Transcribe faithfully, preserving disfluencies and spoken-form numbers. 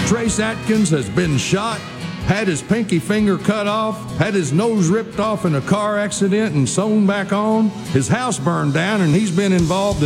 Trace Atkins has been shot, had his pinky finger cut off, had his nose ripped off in a car accident and sewn back on, his house burned down, and he's been involved in